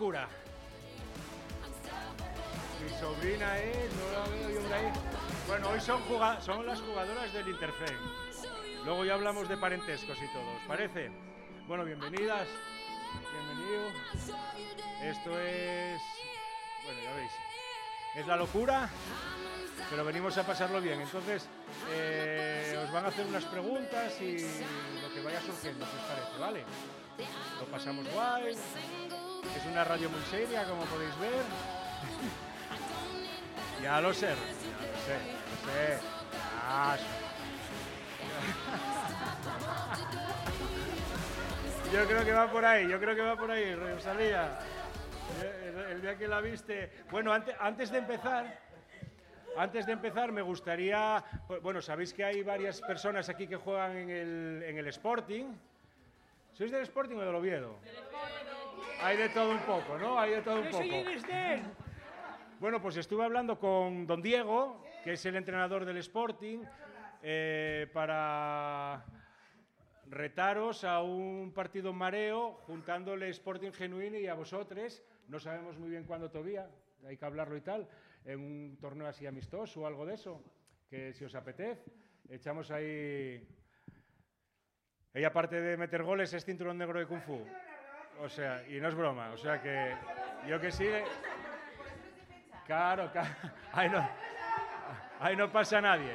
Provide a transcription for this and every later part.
locura. Mi sobrina es, no la veo yo por ahí. Bueno, hoy son las jugadoras del Interfen. Luego ya hablamos de parentescos y todo, ¿os parece? Bueno, bienvenidas, bienvenido. Esto es, bueno, ya veis, es la locura, pero venimos a pasarlo bien. Entonces, os van a hacer unas preguntas y lo que vaya surgiendo, si os parece, ¿vale? Lo pasamos guay. Es una radio muy seria, como podéis ver. Ya lo sé. Yo creo que va por ahí, Rosalía. El día que la viste. Bueno, antes de empezar me gustaría. Bueno, sabéis que hay varias personas aquí que juegan en el Sporting. ¿Sois del Sporting o del Oviedo? Hay de todo un poco, ¿no? Hay de todo un poco. Bueno, pues estuve hablando con don Diego, que es el entrenador del Sporting, para retaros a un partido en mareo, juntándole Sporting Genuino y a vosotros. No sabemos muy bien cuándo todavía, hay que hablarlo y tal, en un torneo así amistoso o algo de eso, que si os apetece, echamos ahí... Ella, aparte de meter goles, es cinturón negro de Kung Fu. O sea, y no es broma, o sea que yo que sí... Claro, ahí no pasa nadie.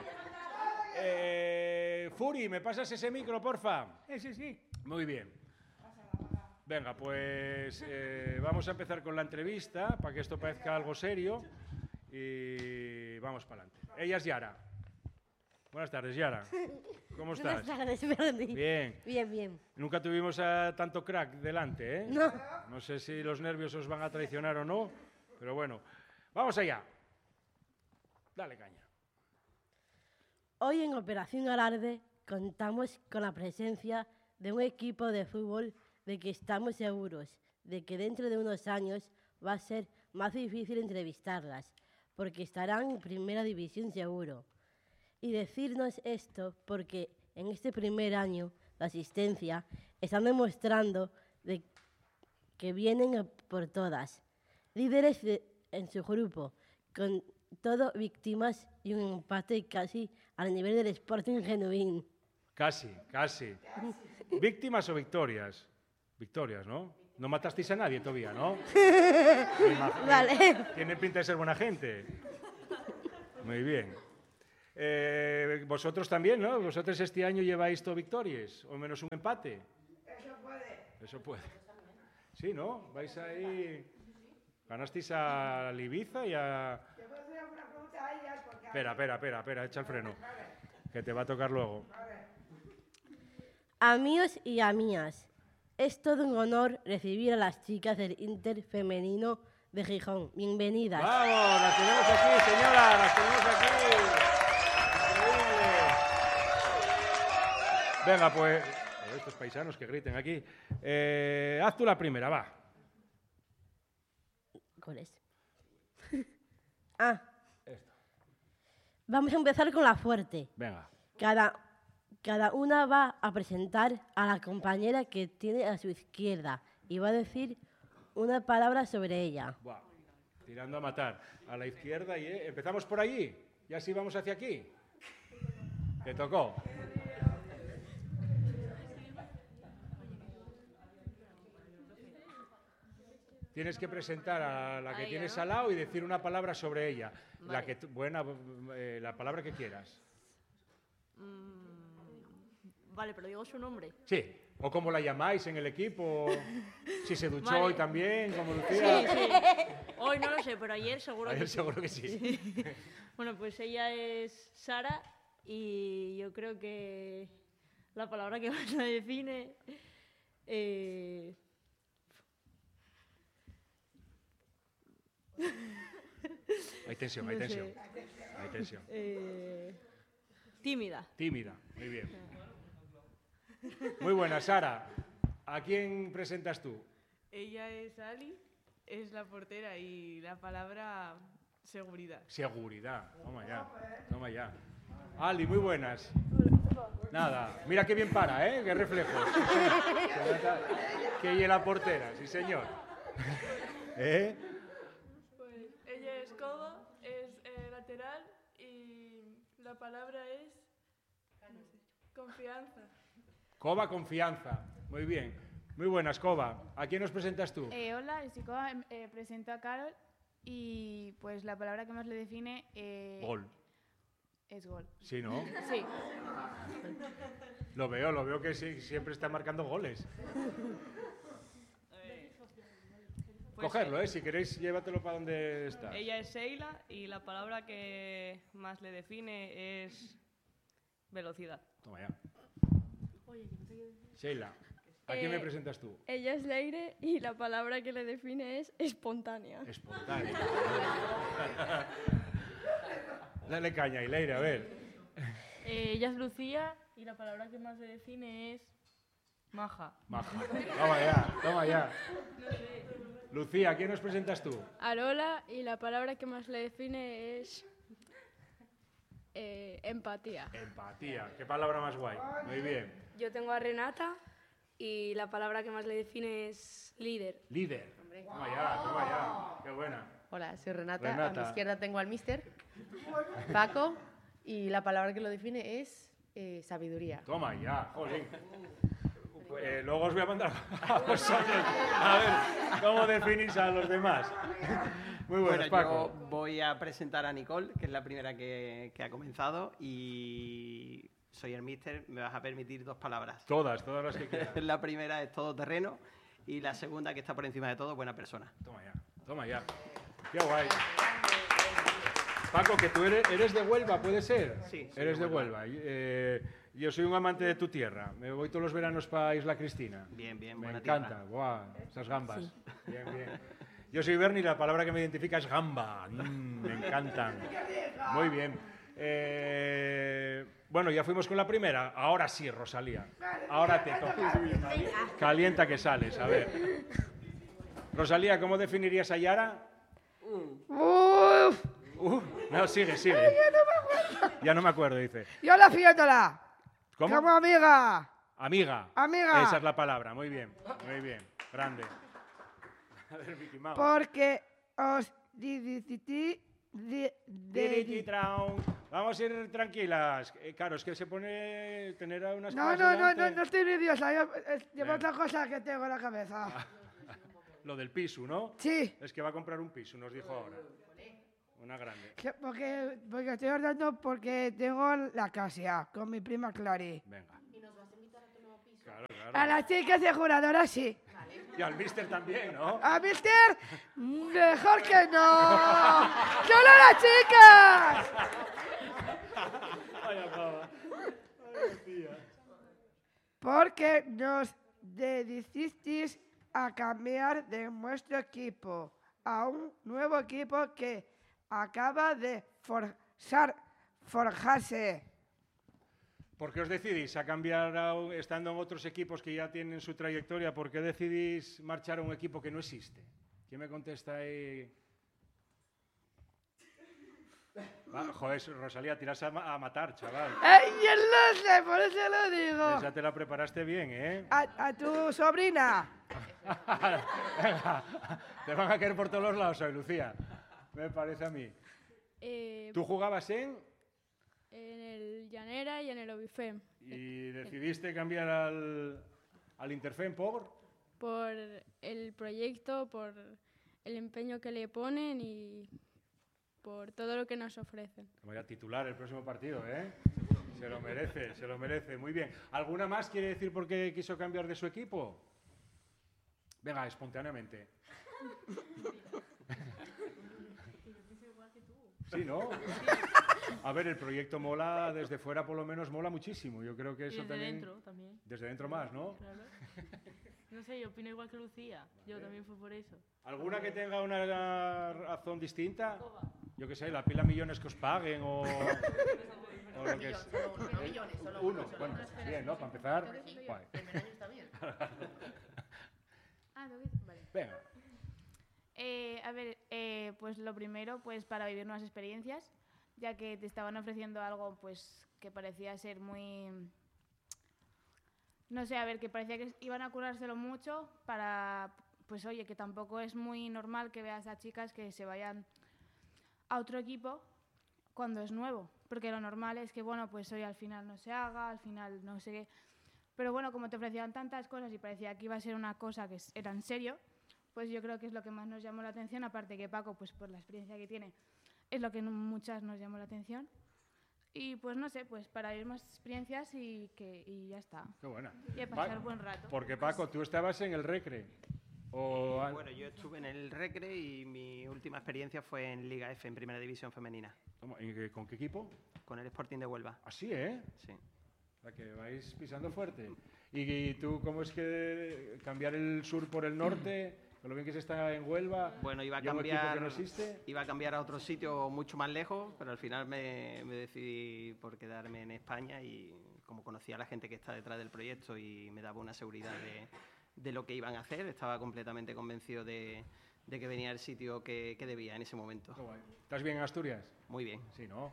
Furi, ¿me pasas ese micro, porfa? Sí. Muy bien. Venga, pues vamos a empezar con la entrevista, para que esto parezca algo serio, y vamos para adelante. Ella es Yara. Buenas tardes, Yara. ¿Cómo estás? Buenas tardes, Bernie. Bien. Bien. Nunca tuvimos a tanto crack delante, ¿eh? No. No sé si los nervios os van a traicionar o no, pero bueno. ¡Vamos allá! Dale caña. Hoy en Operación Alarde contamos con la presencia de un equipo de fútbol de que estamos seguros de que dentro de unos años va a ser más difícil entrevistarlas, porque estarán en primera división seguro. Y decirnos esto porque en este primer año de asistencia están demostrando que vienen por todas. Líderes en su grupo, con todo víctimas y un empate casi al nivel del Sporting Genuino. Casi. ¿Víctimas o victorias? Victorias, ¿no? No matasteis a nadie todavía, ¿no? Vale. Tiene pinta de ser buena gente. Muy bien. Vosotros también, ¿no? Vosotros este año lleváis todo victorias, o menos un empate. Eso puede. Sí, ¿no? Vais ahí... Ganasteis a Ibiza y a... ¿Te puedo hacer alguna pregunta a ellas? Porque... Espera, echa el freno, que te va a tocar luego. Amigos y amigas, es todo un honor recibir a las chicas del Inter femenino de Gijón. Bienvenidas. ¡Vamos! ¡Las tenemos aquí, señora! ¡Las tenemos aquí! ¡Increíble! Venga, pues... Estos paisanos que griten aquí. Haz tú la primera, va. ¿Cuál es? Esto. Vamos a empezar con la fuerte. Venga. Cada una va a presentar a la compañera que tiene a su izquierda y va a decir una palabra sobre ella. Buah. Tirando a matar. A la izquierda y... Empezamos por allí. Y así vamos hacia aquí. Te tocó. Tienes que presentar a la que tienes al lado y decir una palabra sobre ella. Vale. La palabra que quieras. Vale, pero digo su nombre. Sí. O cómo la llamáis en el equipo. Si se duchó Vale. hoy también, como Lucía. Sí. Hoy no lo sé, pero ayer seguro Ayer que sí. seguro que sí. Bueno, pues ella es Sara y yo creo que la palabra que más la define... Hay tensión. Tímida. Tímida. Muy bien. Muy buena, Sara. ¿A quién presentas tú? Ella es Ali, es la portera y la palabra seguridad. Seguridad. Toma ya. Ali, muy buenas. Nada. Mira qué bien para, ¿eh? Qué reflejos. Que ella la portera, sí señor. ¿Eh? Pues ella es coba, es lateral y la palabra es confianza. Coba, confianza. Muy bien. Muy buenas, Coba. ¿A quién nos presentas tú? Hola, soy Coba, presento a Carol y pues la palabra que más le define Gol. es gol. Sí, ¿no? Sí. Lo veo que sí, siempre está marcando goles. Cogerlo, si queréis, llévatelo para donde está. Ella es Sheila y la palabra que más le define es velocidad. Toma ya. Sheila, ¿a quién me presentas tú? Ella es Leire y la palabra que le define es espontánea. Espontánea. Dale caña, Leire, a ver. Ella es Lucía y la palabra que más le define es maja. Maja. Toma ya. Lucía, ¿a quién nos presentas tú? A Lola y la palabra que más le define es empatía. Empatía. ¿Qué palabra más guay? Muy bien. Yo tengo a Renata y la palabra que más le define es líder. Líder. Toma ya. Qué buena. Hola, soy Renata. A mi izquierda tengo al mister Paco y la palabra que lo define es sabiduría. Toma ya, jolín. Luego os voy a mandar a vosotros a ver cómo definís a los demás. Muy buenas, Paco. Yo voy a presentar a Nicole, que es la primera que ha comenzado, y soy el míster. Me vas a permitir 2 palabras. Todas las que quieras. La primera es todoterreno y la segunda, que está por encima de todo, buena persona. Toma ya. Qué guay. Paco, que tú eres de Huelva, ¿puede ser? Sí. Eres de Huelva. Yo soy un amante de tu tierra. Me voy todos los veranos para Isla Cristina. Bien, Me buena encanta. tierra. Guau, esas gambas. Sí. Bien. Yo soy Bernie y la palabra que me identifica es gamba. Me encantan. Muy bien. Bueno, ya fuimos con la primera. Ahora sí, Rosalía. Ahora te toca. Calienta que sales, a ver. Rosalía, ¿cómo definirías a Yara? No, sigue. Ya no me acuerdo, dice. Yo la fiéndola. ¿Cómo? Como amiga. Amiga. Amiga. Esa es la palabra, muy bien. Grande. A ver, Mickey Mouse. Porque os Vamos a ir tranquilas. Claro, es que se pone tener a unas No estoy nerviosa. Llevo otra cosa que tengo en la cabeza. Lo del piso, ¿no? Sí. Es que va a comprar un piso, nos dijo ahora. Una grande. Porque estoy ordenando porque tengo la casa con mi prima Clary. Venga. ¿Y nos vas a invitar a tu nuevo piso? Claro. A las chicas de juradoras sí. Vale. Y al mister también, ¿no? ¡A mister! ¡Mejor que no! ¡Solo las chicas! Vaya pava. Ay, tía. Porque nos decidisteis a cambiar de nuestro equipo a un nuevo equipo que acaba de forjarse. ¿Por qué os decidís a cambiar, estando en otros equipos que ya tienen su trayectoria? ¿Por qué decidís marchar a un equipo que no existe? ¿Quién me contesta ahí? Joder, Rosalía, tiras a matar, chaval. Yo lo sé, por eso lo digo. Ya te la preparaste bien, ¿eh? A tu sobrina. Venga, te van a caer por todos los lados hoy, Lucía. Me parece a mí. ¿Tú jugabas en el Llanera y en el Obifem. ¿Y decidiste cambiar al Interfem por? Por el proyecto, por el empeño que le ponen y por todo lo que nos ofrecen. Voy a titular el próximo partido, ¿eh? Se lo merece. Muy bien. ¿Alguna más quiere decir por qué quiso cambiar de su equipo? Venga, espontáneamente. Sí, ¿no? A ver, el proyecto mola, desde fuera por lo menos mola muchísimo. Yo creo que eso desde también... dentro también. Desde dentro más, ¿no? Claro. No sé, yo opino igual que Lucía. Yo también fue por eso. ¿Alguna que tenga una razón distinta? Yo qué sé, la pila millones que os paguen o lo que es. No millones, solo uno. Bueno, bien, ¿no? Para empezar. Guay. El primer año está bien. Vale. Venga. A ver, pues lo primero, pues para vivir nuevas experiencias, ya que te estaban ofreciendo algo pues que parecía ser muy... No sé, a ver, que parecía que iban a curárselo mucho para pues oye, que tampoco es muy normal que veas a chicas que se vayan a otro equipo cuando es nuevo, porque lo normal es que, bueno, pues hoy al final no se haga, al final no sé qué. Pero bueno, como te ofrecían tantas cosas y parecía que iba a ser una cosa que era en serio, pues yo creo que es lo que más nos llamó la atención, aparte que Paco, pues por la experiencia que tiene, es lo que muchas nos llamó la atención. Y pues no sé, pues para ir más experiencias y ya está. Qué buena. Y a pasar buen rato. Porque Paco, tú estabas en el Recre. Bueno, yo estuve en el Recre y mi última experiencia fue en Liga F, en Primera División Femenina. ¿Y con qué equipo? Con el Sporting de Huelva. ¿Ah, sí, eh? Sí. O sea, que vais pisando fuerte. ¿Y tú cómo es que cambiar el sur por el norte, con lo bien que se está en Huelva? Bueno, iba a ¿y un equipo cambiar, que no existe? iba a cambiar a otro sitio mucho más lejos, pero al final me decidí por quedarme en España y como conocía a la gente que está detrás del proyecto y me daba una seguridad de lo que iban a hacer, estaba completamente convencido de que venía el sitio que debía en ese momento. Qué guay. ¿Estás bien en Asturias? Muy bien. Sí, ¿no?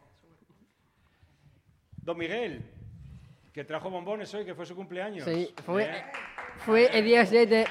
Don Miguel, que trajo bombones hoy, que fue su cumpleaños. Sí, fue el día 7